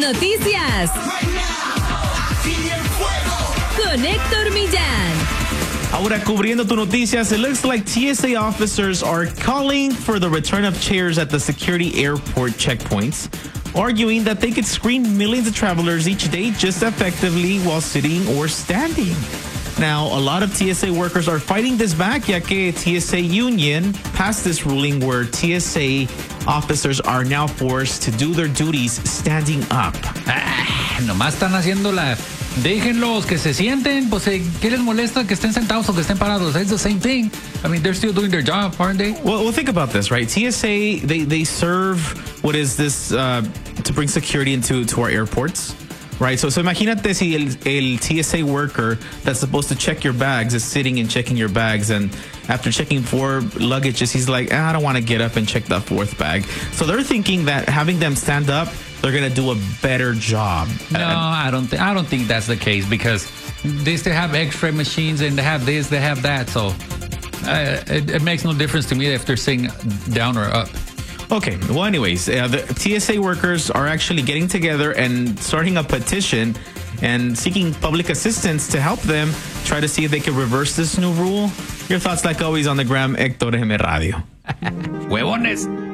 noticias con Héctor Millán. Ahora cubriendo tu noticias, it looks like TSA officers are calling for the return of chairs at the security airport checkpoints, arguing that they could screen millions of travelers each day just effectively while sitting or standing. Now, a lot of TSA workers are fighting this back, ya que TSA Union passed this ruling where TSA officers are now forced to do their duties standing up. Nomás están haciendo Déjenlos que se sienten, pues, ¿qué les molesta que estén sentados o que estén parados? It's the same thing. I mean, they're still doing their job, aren't they? Well, think about this, right? TSA, they serve, what is this, to bring security into our airports, right? So imagínate si el TSA worker that's supposed to check your bags is sitting and checking your bags, and after checking 4 luggages, he's like, I don't want to get up and check the 4th bag. So they're thinking that having them stand up, they're going to do a better job. No, I don't think that's the case, because they still have X-ray machines and they have this, they have that. So it makes no difference to me if they're sitting down or up. Okay. Well, anyways, the TSA workers are actually getting together and starting a petition and seeking public assistance to help them try to see if they can reverse this new rule. Your thoughts, like always, on the gram, Héctor M. Radio. Huevones.